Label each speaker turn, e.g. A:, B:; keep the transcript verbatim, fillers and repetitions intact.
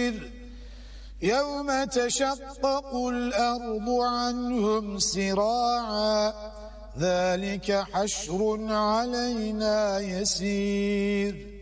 A: بصير يوم تشقق الأرض عنهم سراعا ذلك حشر علينا يسير